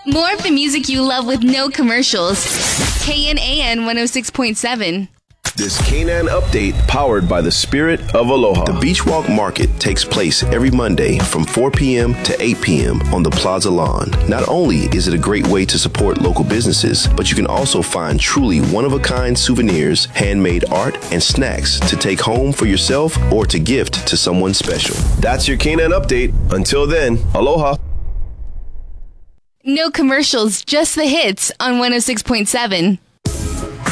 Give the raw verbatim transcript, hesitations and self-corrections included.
More of the music you love with no commercials. K N A N one oh six point seven. This Canaan Update powered by the Spirit of Aloha. The Beach Walk Market takes place every Monday from four p.m. to eight p.m. on the Plaza Lawn. Not only is it a great way to support local businesses, but you can also find truly one-of-a-kind souvenirs, handmade art, and snacks to take home for yourself or to gift to someone special. That's your Canaan Update. Until then, aloha. No commercials, just the hits on one oh six point seven.